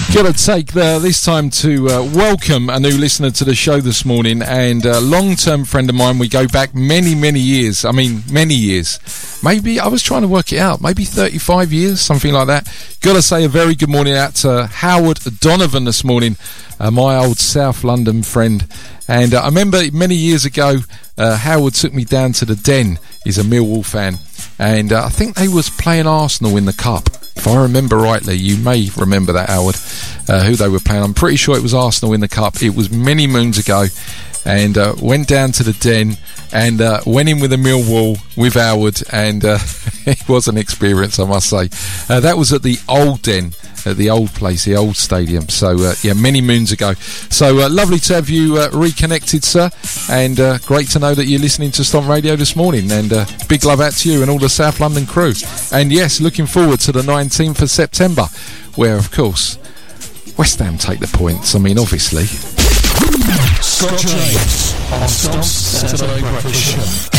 Got to take this time to welcome a new listener to the show this morning, and a long-term friend of mine. We go back many years. I mean, many years. Maybe, I was trying to work it out, maybe 35 years, something like that. Got to say a very good morning out to Howard Donovan this morning, my old South London friend. And I remember many years ago, Howard took me down to the Den. He's a Millwall fan. And I think they was playing Arsenal in the Cup. If I remember rightly, you may remember that, Howard, who they were playing. I'm pretty sure it was Arsenal in the Cup. It was many moons ago. And went down to the Den and went in with a Millwall with Howard. And it was an experience, I must say. That was at the old Den, at the old place, the old stadium. So, yeah, many moons ago. So, lovely to have you reconnected, sir. And great to know that you're listening to Stomp Radio this morning. And big love out to you and all the South London crew. And yes, looking forward to the 19th of September, where, of course, West Ham take the points. I mean, obviously. Scott James on Stomp's Saturday Breakfast Show.